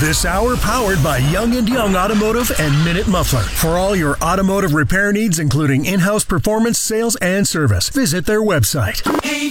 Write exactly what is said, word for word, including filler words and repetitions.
This hour powered by Young and Young Automotive and Minute Muffler. For all your automotive repair needs, including in-house performance, sales, and service, visit their website. Hey,